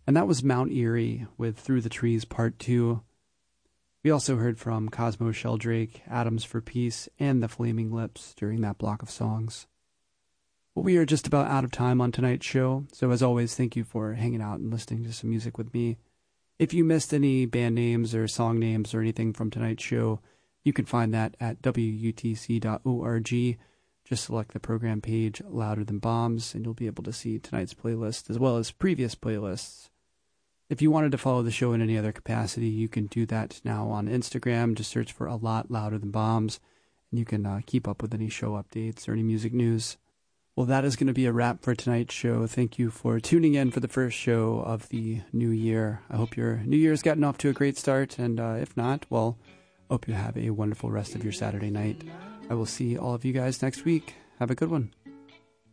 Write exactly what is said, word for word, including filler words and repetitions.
And that was Mount Erie with Through the Trees Part two. We also heard from Cosmo Sheldrake, Atoms for Peace, and the Flaming Lips during that block of songs. Well, we are just about out of time on tonight's show, so as always, thank you for hanging out and listening to some music with me. If you missed any band names or song names or anything from tonight's show, you can find that at W U T C dot org. Just select the program page, Louder Than Bombs, and you'll be able to see tonight's playlist as well as previous playlists. If you wanted to follow the show in any other capacity, you can do that now on Instagram. Just search for A Lot Louder Than Bombs, and you can uh, keep up with any show updates or any music news. Well, that is going to be a wrap for tonight's show. Thank you for tuning in for the first show of the new year. I hope your new year's gotten off to a great start, and uh, if not, well, hope you have a wonderful rest of your Saturday night. I will see all of you guys next week. Have a good one.